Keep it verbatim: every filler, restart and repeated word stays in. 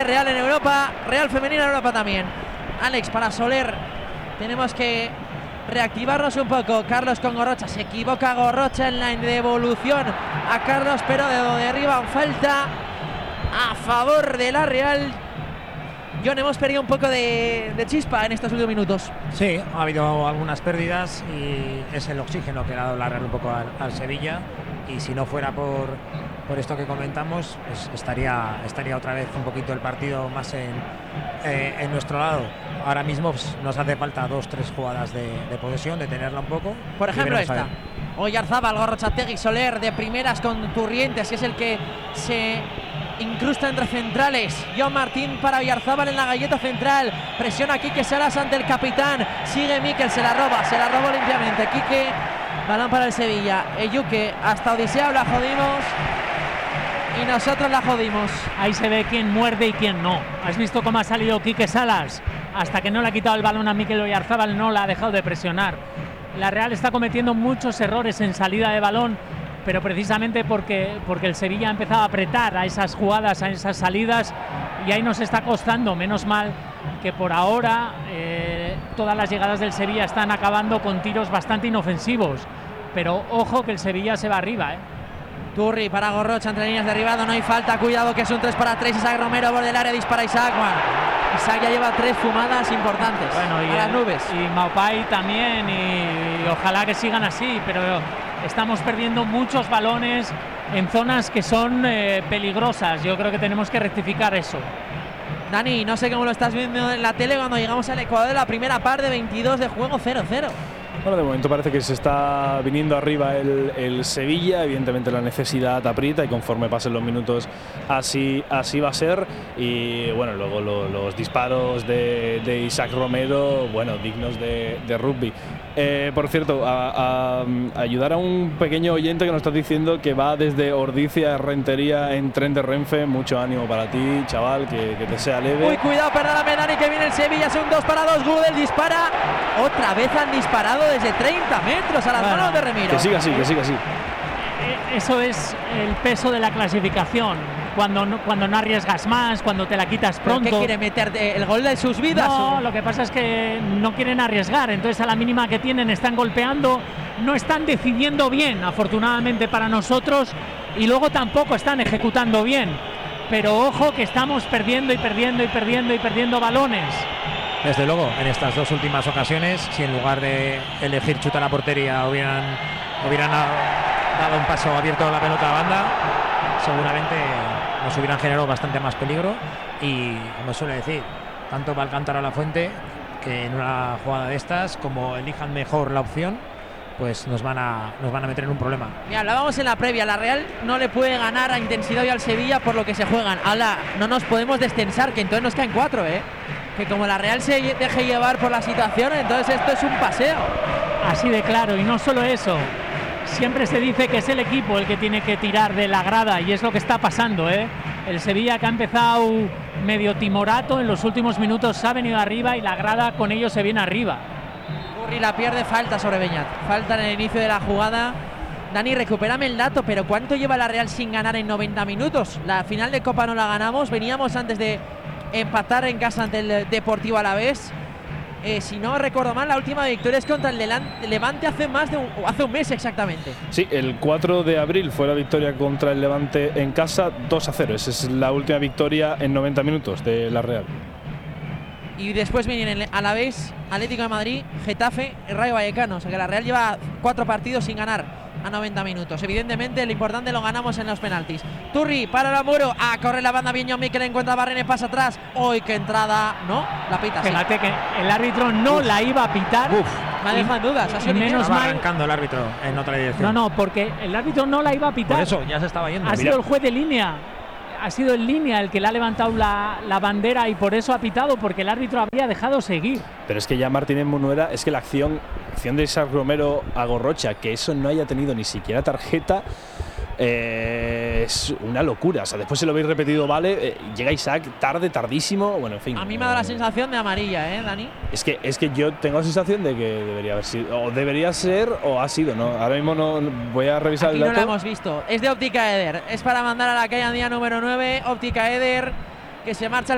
Real en Europa, Real femenina en Europa también. Alex, para Soler tenemos que reactivarnos un poco. Carlos con Gorrocha, se equivoca Gorrocha en la devolución a Carlos, pero de derriban falta a favor de la Real. John, hemos perdido un poco de, de chispa en estos últimos minutos. Sí, ha habido algunas pérdidas y es el oxígeno que le ha dado la Real un poco al, al Sevilla, y si no fuera por, por esto que comentamos, pues estaría, estaría otra vez un poquito el partido más en, eh, en nuestro lado. Ahora mismo pues, nos hace falta dos, tres jugadas de, de posesión, de tenerla un poco. Por ejemplo esta, Oyarzábal, Gorrotxategi, Soler de primeras con Turrientes, que es el que se incrusta entre centrales. John Martín para Oyarzábal en la galleta central, presiona a Quique Salas ante el capitán, sigue Miquel, se la roba, se la robó limpiamente Quique, balón para el Sevilla. Eyuque, hasta Odisea la jodimos y nosotros la jodimos. Ahí se ve quién muerde y quién no. ¿Has visto cómo ha salido Quique Salas? Hasta que no le ha quitado el balón a Miquel Oyarzábal no la ha dejado de presionar. La Real está cometiendo muchos errores en salida de balón, pero precisamente porque, porque el Sevilla ha empezado a apretar a esas jugadas, a esas salidas, y ahí nos está costando. Menos mal que por ahora eh, todas las llegadas del Sevilla están acabando con tiros bastante inofensivos, pero ojo que el Sevilla se va arriba, ¿eh? Turri para Gorrocha entre líneas derribado, no hay falta, cuidado que es un tres para tres. Isaac Romero borde del área, dispara Isaac. Bueno, Isaac ya lleva tres fumadas importantes, bueno, y a las el, nubes. Y Maupay también, y, y ojalá que sigan así, pero estamos perdiendo muchos balones en zonas que son eh, peligrosas. Yo creo que tenemos que rectificar eso. Dani, no sé cómo lo estás viendo en la tele cuando llegamos al Ecuador de la primera parte, veintidós de juego, cero cero. Bueno, de momento parece que se está viniendo arriba el, el Sevilla. Evidentemente la necesidad aprieta y conforme pasen los minutos así, así va a ser. Y bueno, luego lo, los disparos de, de Isaac Romero, bueno, dignos de, de rugby. Eh, por cierto, a, a, a ayudar a un pequeño oyente que nos está diciendo que va desde Ordicia a Rentería en tren de Renfe. Mucho ánimo para ti, chaval, que, que te sea leve. Uy, cuidado, perdóname, Dani, que viene el Sevilla, son dos para dos. Gudel dispara, otra vez han disparado desde treinta metros a las bueno, manos de Remiro. Que siga así, que siga así. Eso es el peso de la clasificación. Cuando no, cuando no arriesgas más, cuando te la quitas pronto. ¿Pero qué quiere meter el gol de sus vidas? No, ¿o? Lo que pasa es que no quieren arriesgar, entonces a la mínima que tienen están golpeando, no están decidiendo bien, afortunadamente para nosotros, y luego tampoco están ejecutando bien. Pero ojo que estamos perdiendo y perdiendo y perdiendo y perdiendo balones. Desde luego, en estas dos últimas ocasiones, si en lugar de elegir chutar a la portería hubieran, hubieran dado un paso abierto a la pelota a banda, seguramente nos hubieran generado bastante más peligro. Y como suele decir, tanto va Alcántara a la Fuente, que en una jugada de estas, como elijan mejor la opción, pues nos van a nos van a meter en un problema. Mira, hablábamos en la previa, la Real no le puede ganar a intensidad hoy al Sevilla por lo que se juegan. Ahora no nos podemos descensar, que entonces nos caen cuatro, ¿eh? Que como la Real se deje llevar por la situación, entonces esto es un paseo. Así de claro, y no solo eso. Siempre se dice que es el equipo el que tiene que tirar de la grada, y es lo que está pasando, ¿eh? El Sevilla, que ha empezado medio timorato, en los últimos minutos se ha venido arriba y la grada con ellos se viene arriba. Curry la pierde, falta sobre Beñat. Falta en el inicio de la jugada. Dani, recupérame el dato, pero ¿cuánto lleva la Real sin ganar en noventa minutos? La final de Copa no la ganamos, veníamos antes de empatar en casa ante el Deportivo Alavés. Eh, si no recuerdo mal, la última victoria es contra el Levante hace más de un, hace un mes exactamente. Sí, el cuatro de abril fue la victoria contra el Levante en casa, dos a cero. Esa es la última victoria en noventa minutos de la Real. Y después vienen el Alavés, Atlético de Madrid, Getafe y Rayo Vallecano. O sea que la Real lleva cuatro partidos sin ganar a noventa minutos. Evidentemente lo importante lo ganamos en los penaltis. Turri para el muro, a correr la banda bien, John Miquel encuentra a Barrenes, pasa atrás. Hoy qué entrada, no, la pita. Fíjate sí. que el árbitro no Uf. la iba a pitar. Uf. Me ha dejado dudas, ha sido menos mal arrancando el árbitro en otra dirección. No, no, porque el árbitro no la iba a pitar. Por eso ya se estaba yendo. Ha Mira. sido el juez de línea. Ha sido en línea el que le ha levantado la, la bandera y por eso ha pitado, porque el árbitro había dejado seguir. Pero es que ya Martínez Munuera, es que la acción, acción de Isaac Romero a Gorrocha, que eso no haya tenido ni siquiera tarjeta, eh, es una locura. O sea, después se lo habéis repetido, vale, eh, llega Isaac tarde, tardísimo, bueno, en fin. A mí me ha dado la sensación de amarilla, ¿eh, Dani? Es que, es que yo tengo la sensación de que debería haber sido, o debería ser, o ha sido, ¿no? Ahora mismo no voy a revisar Aquí el dato. no lo hemos visto. Es de Óptica Eder. Es para mandar a la calle día número nueve. Óptica Eder, que se marcha